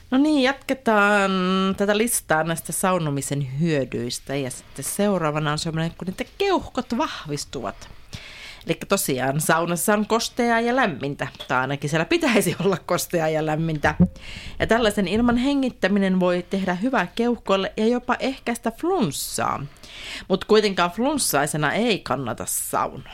No niin, jatketaan tätä listaa näistä saunomisen hyödyistä ja sitten seuraavana on semmoinen, kun niitä keuhkot vahvistuvat. Eli tosiaan saunassa on kosteaa ja lämmintä, tai ainakin siellä pitäisi olla kosteaa ja lämmintä. Ja tällaisen ilman hengittäminen voi tehdä hyvää keuhkoille ja jopa ehkäistä flunssaa. Mutta kuitenkaan flunssaisena ei kannata saunoa.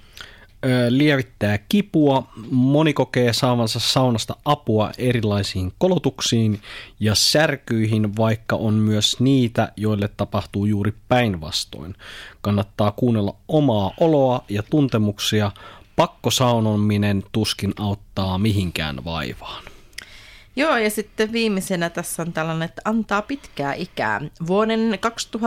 Lievittää kipua. Moni kokee saavansa saunasta apua erilaisiin kolotuksiin ja särkyihin, vaikka on myös niitä, joille tapahtuu juuri päinvastoin. Kannattaa kuunnella omaa oloa ja tuntemuksia. Pakkosaunominen tuskin auttaa mihinkään vaivaan. Joo, ja sitten viimeisenä tässä on tällainen, että antaa pitkää ikää. Vuoden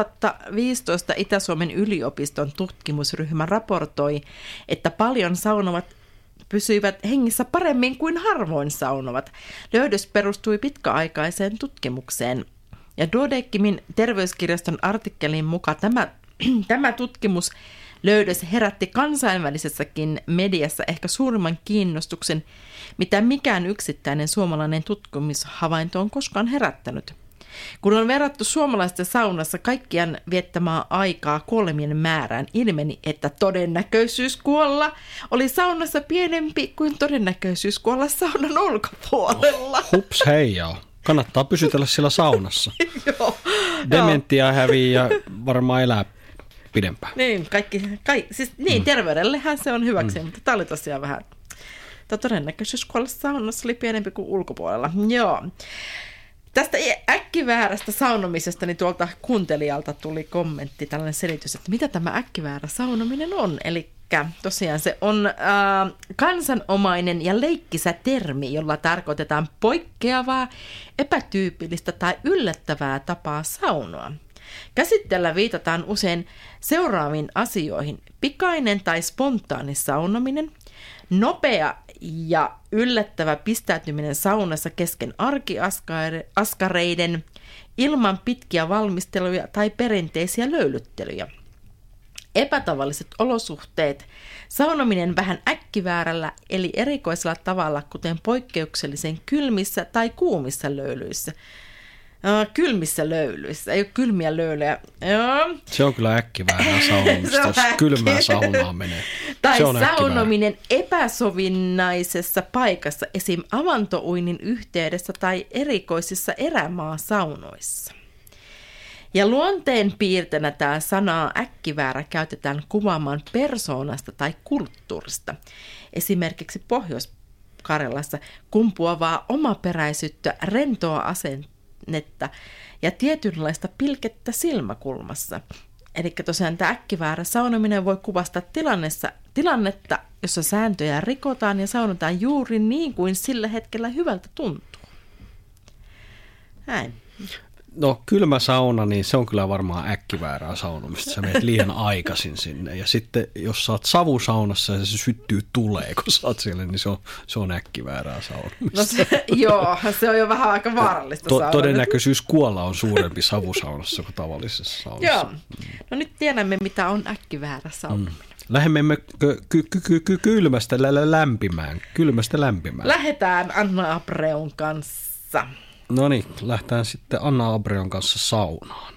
2015 Itä-Suomen yliopiston tutkimusryhmä raportoi, että paljon saunovat pysyivät hengissä paremmin kuin harvoin saunovat. Löydös perustui pitkäaikaiseen tutkimukseen. Ja Duodecimin terveyskirjaston artikkelin mukaan tämä tutkimus löydös herätti kansainvälisessäkin mediassa ehkä suurimman kiinnostuksen, mitä mikään yksittäinen suomalainen tutkimushavainto on koskaan herättänyt. Kun on verrattu suomalaisten saunassa kaikkiaan viettämään aikaa kuolemien määrään, ilmeni, että todennäköisyys kuolla oli saunassa pienempi kuin todennäköisyys kuolla saunan ulkopuolella. Hups heijaa. Kannattaa pysytellä siellä saunassa. Joo. Dementia häviää ja varmaan elää pidempään. Niin, terveydellehän se on hyväksi, mutta tämä oli tosiaan vähän, todennäköisyys kuolla saunassa oli pienempi kuin ulkopuolella. Joo. Tästä äkkiväärästä saunomisesta niin tuolta kuuntelijalta tuli kommentti, tällainen selitys, että mitä tämä äkkiväärä saunominen on. Eli tosiaan se on kansanomainen ja leikkisä termi, jolla tarkoitetaan poikkeavaa, epätyypillistä tai yllättävää tapaa saunoa. Käsitteellä viitataan usein seuraaviin asioihin: pikainen tai spontaani saunominen, nopea ja yllättävä pistäytyminen saunassa kesken arkiaskareiden, ilman pitkiä valmisteluja tai perinteisiä löylyttelyjä. Epätavalliset olosuhteet, saunominen vähän äkkiväärällä eli erikoisella tavalla, kuten poikkeuksellisen kylmissä tai kuumissa löylyissä. Kylmissä löylyissä, ei ole kylmiä löylejä. Se on kyllä äkkiväärää saunomista, jos kylmää saunaa menee. Tai saunominen epäsovinnaisessa paikassa, esim. Avantouinnin yhteydessä tai erikoisissa erämaasaunoissa. Ja luonteen piirteenä tämä sanaa äkkiväärä käytetään kuvaamaan persoonasta tai kulttuurista. Esimerkiksi Pohjois-Karjalassa kumpuavaa omaperäisyyttä, rentoa asennetta ja tietynlaista pilkettä silmäkulmassa. Eli tosiaan tämä äkkiväärä saunominen voi kuvastaa tilannetta, jossa sääntöjä rikotaan ja saunotaan juuri niin kuin sillä hetkellä hyvältä tuntuu. Näin. No kylmä sauna, niin se on kyllä varmaan äkkiväärää saunomista. Sä menet liian aikaisin sinne. Ja sitten jos sä oot savusaunassa ja se syttyy tulee, kun sä oot siellä, niin se on äkkiväärää saunomista. No se on jo vähän aika vaarallista saunamista. Todennäköisyys kuolla on suurempi savusaunassa kuin tavallisessa saunassa. Joo. No nyt tiedämme, mitä on äkkiväärä saunominen. Lähemmemme kylmästä lämpimään. Kylmästä lämpimään. Lähdetään Anna Abreun kanssa. No niin, lähdetään sitten Anna Abreun kanssa saunaan.